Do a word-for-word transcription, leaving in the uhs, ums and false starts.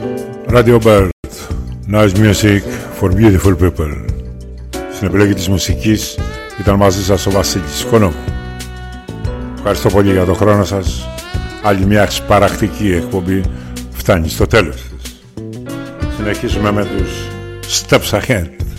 Radio Bird, nice music for beautiful people. Στην επιλογή της μουσικής ήταν μαζί σας ο Βασίλης Κονόμου. Ευχαριστώ πολύ για τον χρόνο σας. Άλλη μια σπαρακτική εκπομπή φτάνει στο τέλος της. Συνεχίζουμε με τους Steps Ahead.